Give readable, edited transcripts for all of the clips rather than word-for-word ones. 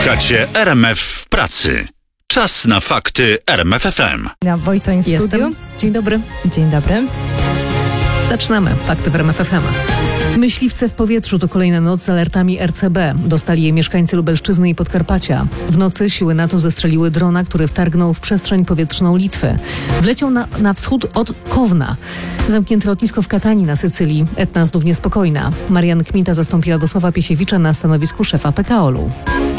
Słuchacie RMF w pracy. Czas na fakty RMF FM. Na Wojtoń w studiu. Dzień dobry. Dzień dobry. Zaczynamy. Fakty w RMF FM. Myśliwce w powietrzu to kolejna noc z alertami RCB. Dostali je mieszkańcy Lubelszczyzny i Podkarpacia. W nocy siły NATO zestrzeliły drona, który wtargnął w przestrzeń powietrzną Litwy. Wleciał na wschód od Kowna. Zamknięte lotnisko w Katanii na Sycylii. Etna znów niespokojna. Marian Kmita zastąpi Radosława Piesiewicza na stanowisku szefa PKOL-u.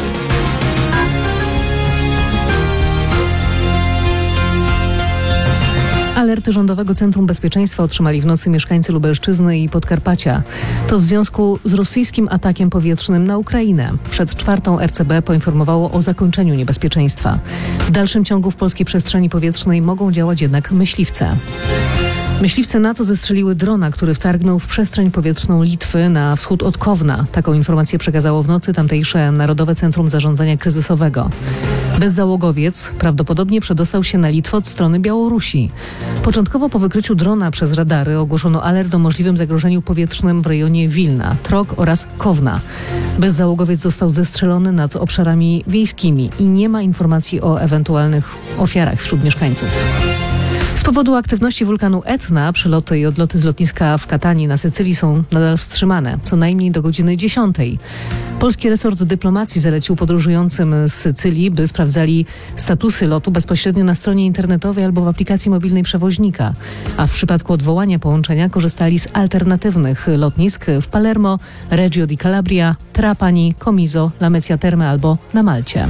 Alerty Rządowego Centrum Bezpieczeństwa otrzymali w nocy mieszkańcy Lubelszczyzny i Podkarpacia. To w związku z rosyjskim atakiem powietrznym na Ukrainę. Przed czwartą RCB poinformowało o zakończeniu niebezpieczeństwa. W dalszym ciągu w polskiej przestrzeni powietrznej mogą działać jednak myśliwce. Myśliwce NATO zestrzeliły drona, który wtargnął w przestrzeń powietrzną Litwy na wschód od Kowna. Taką informację przekazało w nocy tamtejsze Narodowe Centrum Zarządzania Kryzysowego. Bezzałogowiec prawdopodobnie przedostał się na Litwę od strony Białorusi. Początkowo po wykryciu drona przez radary ogłoszono alert o możliwym zagrożeniu powietrznym w rejonie Wilna, Trok oraz Kowna. Bezzałogowiec został zestrzelony nad obszarami wiejskimi i nie ma informacji o ewentualnych ofiarach wśród mieszkańców. Z powodu aktywności wulkanu Etna przeloty i odloty z lotniska w Katanii na Sycylii są nadal wstrzymane, co najmniej do godziny 10. Polski resort dyplomacji zalecił podróżującym z Sycylii, by sprawdzali statusy lotu bezpośrednio na stronie internetowej albo w aplikacji mobilnej przewoźnika, a w przypadku odwołania połączenia korzystali z alternatywnych lotnisk w Palermo, Reggio di Calabria, Trapani, Comiso, Lamezia Terme albo na Malcie.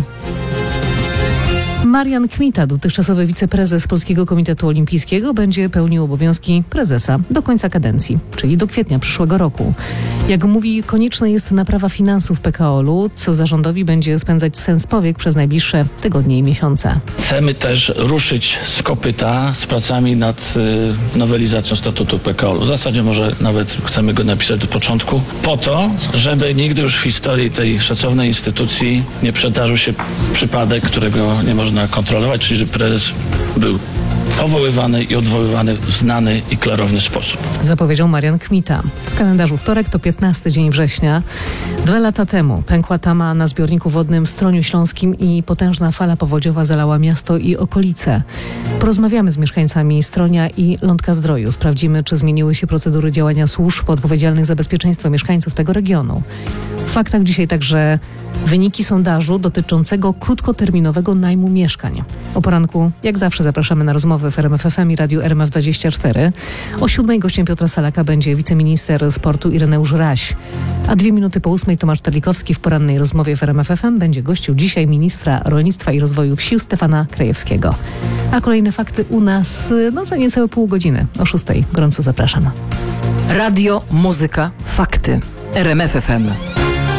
Marian Kmita, dotychczasowy wiceprezes Polskiego Komitetu Olimpijskiego, będzie pełnił obowiązki prezesa do końca kadencji, czyli do kwietnia przyszłego roku. Jak mówi, konieczna jest naprawa finansów PKOL-u, co zarządowi będzie spędzać sens powiek przez najbliższe tygodnie i miesiące. Chcemy też ruszyć z kopyta z pracami nad nowelizacją statutu PKOL-u. W zasadzie może nawet chcemy go napisać do początku, po to, żeby nigdy już w historii tej szacownej instytucji nie przydarzył się przypadek, którego nie można kontrolować, czyli że prezes był powoływany i odwoływany w znany i klarowny sposób. Zapowiedział Marian Kmita. W kalendarzu wtorek to 15 dzień września. 2 lata temu pękła tama na zbiorniku wodnym w Stroniu Śląskim i potężna fala powodziowa zalała miasto i okolice. Porozmawiamy z mieszkańcami Stronia i Lądka-Zdroju. Sprawdzimy, czy zmieniły się procedury działania służb odpowiedzialnych za bezpieczeństwo mieszkańców tego regionu. W faktach dzisiaj także wyniki sondażu dotyczącego krótkoterminowego najmu mieszkań. O poranku, jak zawsze, zapraszamy na rozmowy w RMF FM i Radiu RMF24. O 7:00 gościem Piotra Salaka będzie wiceminister sportu Ireneusz Raś. A 2 minuty po 8:00 Tomasz Terlikowski w porannej rozmowie w RMF FM będzie gościł dzisiaj ministra rolnictwa i rozwoju wsi Stefana Krajewskiego. A kolejne fakty u nas za niecałe pół godziny. O 6:00. Gorąco zapraszam. Radio, muzyka, fakty. RMF FM.